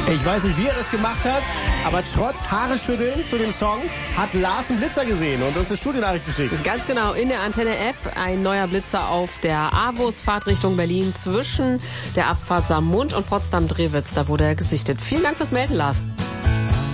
Ich weiß nicht, wie er das gemacht hat, aber trotz Haareschütteln zu dem Song hat Lars einen Blitzer gesehen und uns eine Studienachricht geschickt. Ganz genau, in der Antenne-App ein neuer Blitzer auf der AWUS, Fahrtrichtung Berlin zwischen der Abfahrt Saarmund und Potsdam-Drewitz. Da wurde er gesichtet. Vielen Dank fürs Melden, Lars.